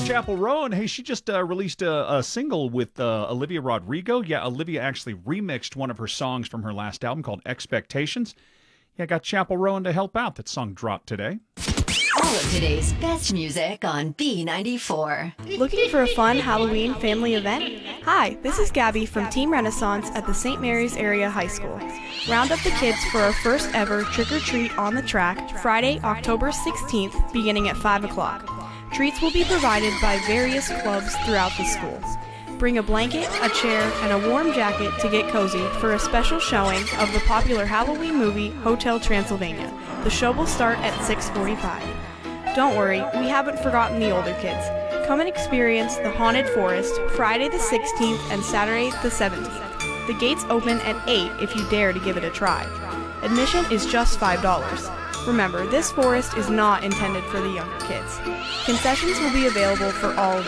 Chapel Roan. Hey, she just released a single with Olivia Rodrigo. Yeah, Olivia actually remixed one of her songs from her last album called Expectations. Yeah, I got Chapel Roan to help out. That song dropped today. All of today's best music on B94. Looking for a fun Halloween family event? Hi, this is Gabby from Team Renaissance at the St. Mary's Area High School. Round up the kids for our first ever trick-or-treat on the track, Friday, October 16th, beginning at 5 o'clock. Treats will be provided by various clubs throughout the school. Bring a blanket, a chair, and a warm jacket to get cozy for a special showing of the popular Halloween movie Hotel Transylvania. The show will start at 6:45. Don't worry, we haven't forgotten the older kids. Come and experience the Haunted Forest Friday the 16th and Saturday the 17th. The gates open at 8 if you dare to give it a try. Admission is just $5. Remember, this forest is not intended for the younger kids. Concessions will be available for all